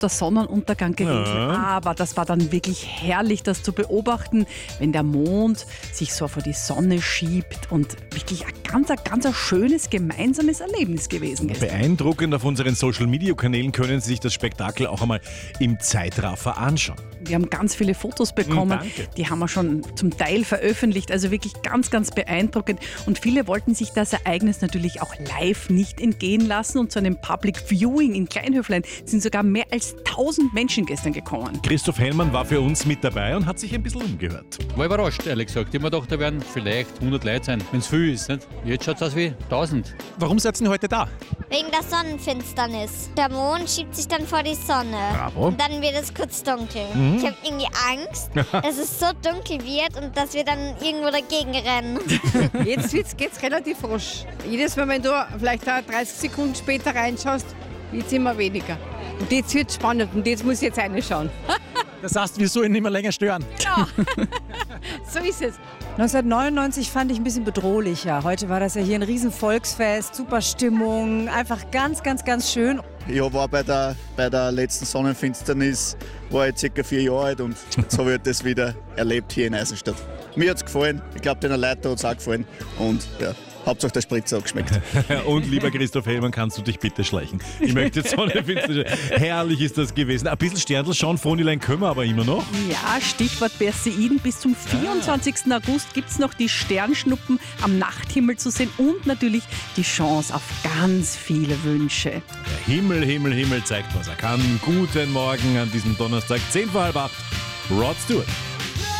der Sonnenuntergang gewesen. Ja. Aber das war dann wirklich herrlich, das zu beobachten, wenn der Mond sich so vor die Sonne schiebt und wirklich ein ganz schönes gemeinsames Erlebnis gewesen ist. Beeindruckend. Auf unseren Social-Media-Kanälen können Sie sich das Spektakel auch einmal im Zeitraffer anschauen. Wir haben ganz viele Fotos bekommen, Danke. die haben wir schon zum Teil veröffentlicht, also wirklich ganz beeindruckend. Und viele wollten sich das Ereignis natürlich auch live nicht entgehen lassen und zu einem Public Viewing in Kleinhöflein sind sogar mehr als 1000 Menschen gestern gekommen. Christoph Hellmann war für uns mit dabei und hat sich ein bisschen umgehört. War überrascht, ehrlich gesagt. Ich hab mir gedacht, da werden vielleicht 100 Leute sein, wenn es viel ist. Nicht? Jetzt schaut es aus wie 1000. Warum seid ihr heute da? Wegen der Sonnenfinsternis. Der Mond schiebt sich dann vor die Sonne. Bravo. Und dann wird es kurz dunkel. Ich habe irgendwie Angst, dass es so dunkel wird und dass wir dann irgendwo dagegen rennen. Jetzt geht's relativ rasch. Jedes Mal, wenn du vielleicht da 30 Sekunden später reinschaust, wird es immer weniger. Und jetzt wird es spannend und jetzt muss ich jetzt reinschauen. Das heißt, wir sollen nicht mehr länger stören. So ist es. 1999 fand ich ein bisschen bedrohlicher. Heute war das ja hier ein riesen Volksfest, super Stimmung, einfach ganz schön. Ich war bei der letzten Sonnenfinsternis, war ich ca. 4 Jahre alt und so habe ich das wieder erlebt hier in Eisenstadt. Mir hat es gefallen, ich glaube den Leuten hat es auch gefallen und ja, Hauptsache der Spritzer hat geschmeckt. Und lieber Christoph Hellmann, kannst du dich bitte schleichen? Ich möchte jetzt Sonnenfinsternis. Herrlich ist das gewesen. Ein bisschen Sterndl schauen, Fronilein können wir aber immer noch. Ja, Stichwort Perseiden. Bis zum 24. August gibt es noch die Sternschnuppen am Nachthimmel zu sehen und natürlich die Chance auf ganz viele Wünsche. Der Himmel zeigt, was er kann. Guten Morgen an diesem Donnerstag, 7:10. Rod Stewart.